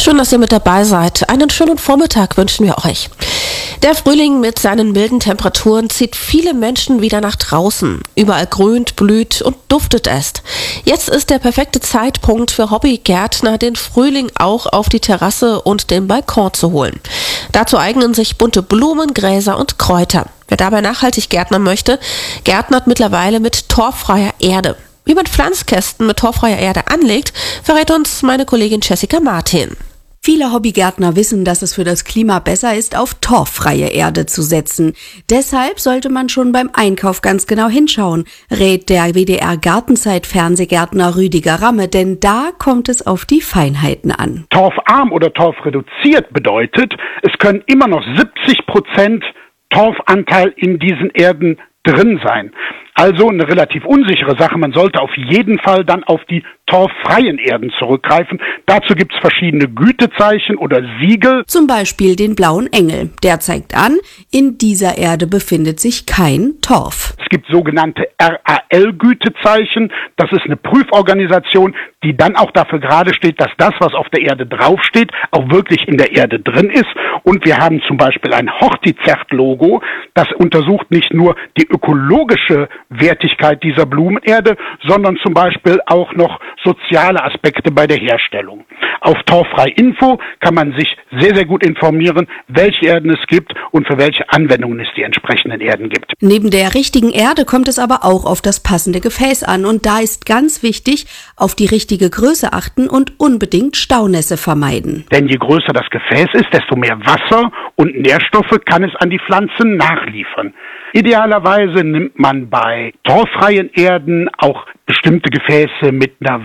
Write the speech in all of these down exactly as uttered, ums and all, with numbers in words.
Schön, dass ihr mit dabei seid. Einen schönen Vormittag wünschen wir euch. Der Frühling mit seinen milden Temperaturen zieht viele Menschen wieder nach draußen. Überall grünt, blüht und duftet es. Jetzt ist der perfekte Zeitpunkt für Hobbygärtner, den Frühling auch auf die Terrasse und den Balkon zu holen. Dazu eignen sich bunte Blumen, Gräser und Kräuter. Wer dabei nachhaltig gärtnern möchte, gärtnert mittlerweile mit torffreier Erde. Wie man Pflanzkästen mit torffreier Erde anlegt, verrät uns meine Kollegin Jessica Martin. Viele Hobbygärtner wissen, dass es für das Klima besser ist, auf torffreie Erde zu setzen. Deshalb sollte man schon beim Einkauf ganz genau hinschauen, rät der W D R-Gartenzeit-Fernsehgärtner Rüdiger Ramme, denn da kommt es auf die Feinheiten an. Torfarm oder torfreduziert bedeutet, es können immer noch siebzig Prozent Torfanteil in diesen Erden drin sein. Also eine relativ unsichere Sache. Man sollte auf jeden Fall dann auf die torffreien Erden zurückgreifen. Dazu gibt es verschiedene Gütezeichen oder Siegel. Zum Beispiel den blauen Engel. Der zeigt an, in dieser Erde befindet sich kein Torf. Es gibt sogenannte R A L-Gütezeichen. Das ist eine Prüforganisation, die dann auch dafür gerade steht, dass das, was auf der Erde draufsteht, auch wirklich in der Erde drin ist. Und wir haben zum Beispiel ein Hortizert-Logo, das untersucht nicht nur die ökologische Wertigkeit dieser Blumenerde, sondern zum Beispiel auch noch soziale Aspekte bei der Herstellung. Auf Torffrei Info kann man sich sehr, sehr gut informieren, welche Erden es gibt und für welche Anwendungen es die entsprechenden Erden gibt. Neben der richtigen Erde kommt es aber auch auf das passende Gefäß an. Und da ist ganz wichtig, auf die richtige Größe achten und unbedingt Staunässe vermeiden. Denn je größer das Gefäß ist, desto mehr Wasser und Nährstoffe kann es an die Pflanzen nachliefern. Idealerweise nimmt man bei torffreien Erden auch bestimmte Gefäße mit einer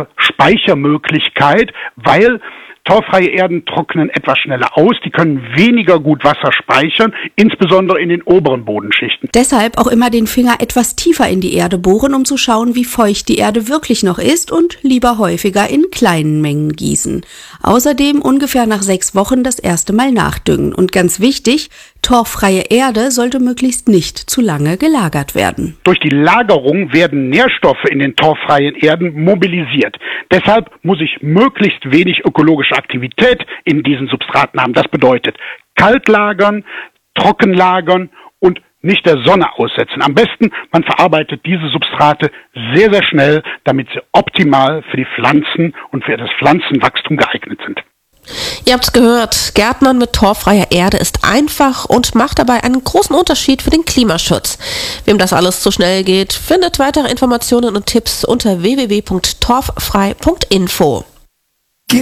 Wasserspeichermöglichkeit, weil torffreie Erden trocknen etwas schneller aus, die können weniger gut Wasser speichern, insbesondere in den oberen Bodenschichten. Deshalb auch immer den Finger etwas tiefer in die Erde bohren, um zu schauen, wie feucht die Erde wirklich noch ist und lieber häufiger in kleinen Mengen gießen. Außerdem ungefähr nach sechs Wochen das erste Mal nachdüngen. Und ganz wichtig, torffreie Erde sollte möglichst nicht zu lange gelagert werden. Durch die Lagerung werden Nährstoffe in den torffreien Erden mobilisiert. Deshalb muss ich möglichst wenig ökologische Aktivität in diesen Substraten haben. Das bedeutet kalt lagern, trocken lagern und nicht der Sonne aussetzen. Am besten, man verarbeitet diese Substrate sehr, sehr schnell, damit sie optimal für die Pflanzen und für das Pflanzenwachstum geeignet sind. Ihr habt's gehört, Gärtnern mit torffreier Erde ist einfach und macht dabei einen großen Unterschied für den Klimaschutz. Wem das alles zu schnell geht, findet weitere Informationen und Tipps unter w w w punkt torffrei punkt info.